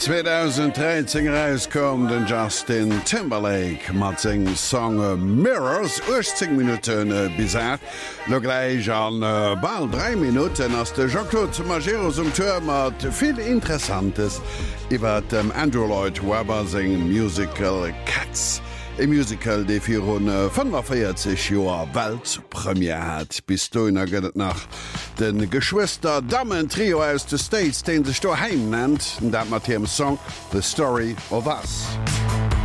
2013 rauskom den Justin Timberlake mat seg Song Mirrors 18 Minuten bisat. Lo gleich an bald 3 Minuten ass de Jean-Claude zu Majeros Tour mat viel Interessantes iwwer dem Andrew Lloyd Webber seg Musical Cats. E Musical de fir hun 45 Joer Weltpremier hat. Bis du gëtt nach den Geschwister Damen Trio aus de States, den sech do heim nennt, dat mat Song The Story of Us.